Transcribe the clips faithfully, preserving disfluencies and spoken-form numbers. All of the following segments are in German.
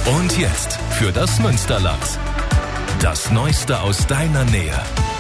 Und jetzt für das Münsterland. Das Neueste aus deiner Nähe.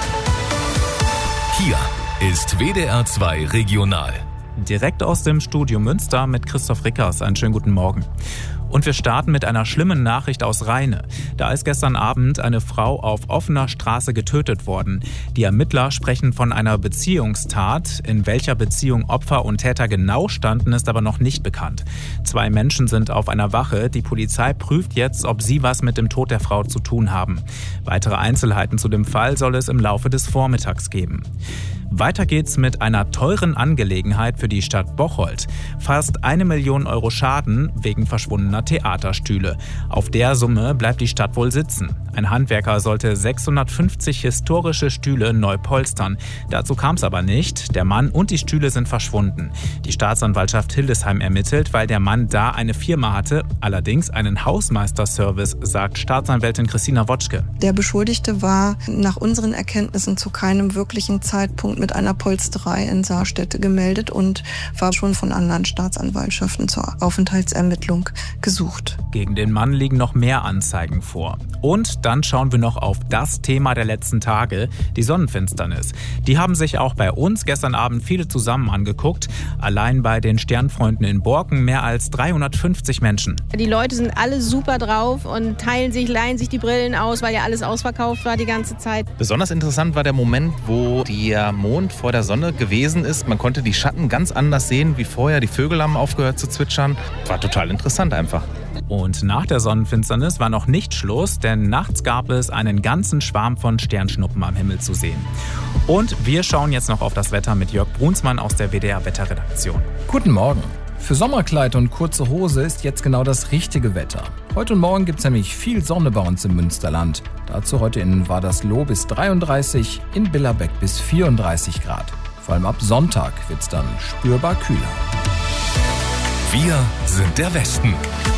Hier ist W D R zwei Regional. Direkt aus dem Studio Münster mit Christoph Rickers. Einen schönen guten Morgen. Und wir starten mit einer schlimmen Nachricht aus Rheine. Da ist gestern Abend eine Frau auf offener Straße getötet worden. Die Ermittler sprechen von einer Beziehungstat. In welcher Beziehung Opfer und Täter genau standen, ist aber noch nicht bekannt. Zwei Menschen sind auf einer Wache. Die Polizei prüft jetzt, ob sie was mit dem Tod der Frau zu tun haben. Weitere Einzelheiten zu dem Fall soll es im Laufe des Vormittags geben. Weiter geht's mit einer teuren Angelegenheit für die Stadt Bocholt. Fast eine Million Euro Schaden wegen verschwundener Theaterstühle. Auf der Summe bleibt die Stadt wohl sitzen. Ein Handwerker sollte sechshundertfünfzig historische Stühle neu polstern. Dazu kam es aber nicht. Der Mann und die Stühle sind verschwunden. Die Staatsanwaltschaft Hildesheim ermittelt, weil der Mann da eine Firma hatte, allerdings einen Hausmeisterservice, sagt Staatsanwältin Christina Wotschke. Der Beschuldigte war nach unseren Erkenntnissen zu keinem wirklichen Zeitpunkt mit einer Polsterei in Saarstädte gemeldet und war schon von anderen Staatsanwaltschaften zur Aufenthaltsermittlung gesucht. Gegen den Mann liegen noch mehr Anzeigen vor. Und dann schauen wir noch auf das Thema der letzten Tage, die Sonnenfinsternis. Die haben sich auch bei uns gestern Abend viele zusammen angeguckt. Allein bei den Sternfreunden in Borken mehr als dreihundertfünfzig Menschen. Die Leute sind alle super drauf und teilen sich, leihen sich die Brillen aus, weil ja alles ausverkauft war die ganze Zeit. Besonders interessant war der Moment, wo der Mond vor der Sonne gewesen ist. Man konnte die Schatten ganz anders sehen wie vorher. Die Vögel haben aufgehört zu zwitschern. War total interessant einfach. Und nach der Sonnenfinsternis war noch nicht Schluss, denn nachts gab es einen ganzen Schwarm von Sternschnuppen am Himmel zu sehen. Und wir schauen jetzt noch auf das Wetter mit Jörg Brunsmann aus der W D R-Wetterredaktion. Guten Morgen. Für Sommerkleid und kurze Hose ist jetzt genau das richtige Wetter. Heute und morgen gibt es nämlich viel Sonne bei uns im Münsterland. Dazu heute in Wadersloh bis dreiunddreißig, in Billerbeck bis vierunddreißig Grad. Vor allem ab Sonntag wird es dann spürbar kühler. Wir sind der Westen.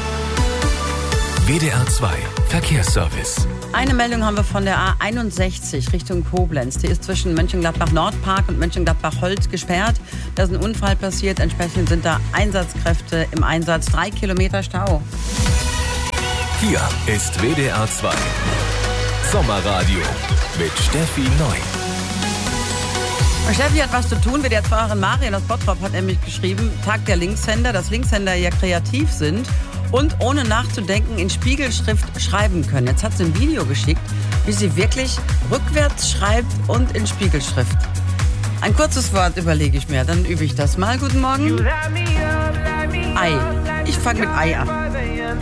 W D R zwei Verkehrsservice. Eine Meldung haben wir von der A einundsechzig Richtung Koblenz. Die ist zwischen Mönchengladbach-Nordpark und Mönchengladbach-Holt gesperrt. Da ist ein Unfall passiert. Entsprechend sind da Einsatzkräfte im Einsatz. Drei Kilometer Stau. Hier ist W D R zwei Sommerradio mit Steffi Neu. Steffi hat was zu tun. W D R zwei-Fahrerin Marian aus Bottrop hat nämlich geschrieben, Tag der Linkshänder, dass Linkshänder ja kreativ sind und ohne nachzudenken in Spiegelschrift schreiben können. Jetzt hat sie ein Video geschickt, wie sie wirklich rückwärts schreibt und in Spiegelschrift. Ein kurzes Wort überlege ich mir, dann übe ich das mal. Guten Morgen. Ei. Ich fange mit Ei an.